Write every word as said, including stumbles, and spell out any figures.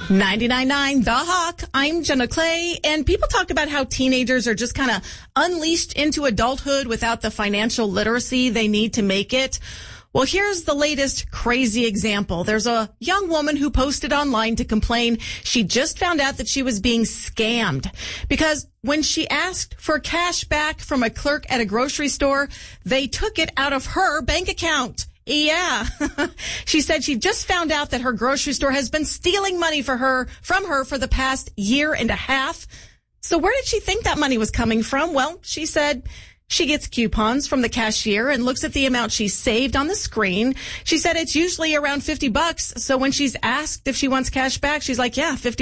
ninety-nine point nine The Hawk. I'm Jenna Clay, and people talk about how teenagers are just kind of unleashed into adulthood without the financial literacy they need to make it. Well, here's the latest crazy example. There's a young woman who posted online to complain she just found out that she was being scammed because when she asked for cash back from a clerk at a grocery store, they took it out of her bank account. Yeah. She said she just found out that her grocery store has been stealing money for her from her for the past year and a half. So where did she think that money was coming from? Well, she said she gets coupons from the cashier and looks at the amount she saved on the screen. She said it's usually around fifty bucks. So when she's asked if she wants cash back, she's like, yeah, fifty